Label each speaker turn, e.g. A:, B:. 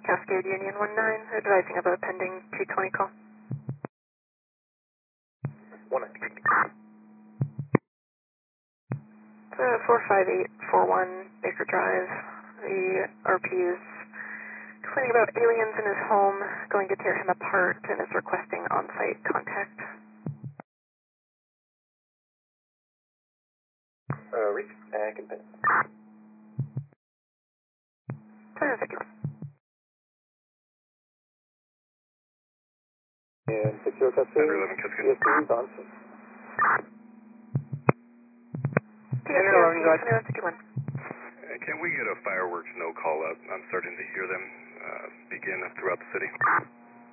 A: Cascade Union 19, advising of a pending 220 call.
B: 190.
A: It's 45841 Baker Drive. The RP is complaining about aliens in his home, going to tear him apart, and is requesting on-site contact.
B: Reach, company.
A: 751.
B: And secure testing.
C: 11 Cascade.
B: ESPs on.
A: TSC 2151.
C: Can we get a fireworks no call out? I'm starting to hear them begin throughout the city.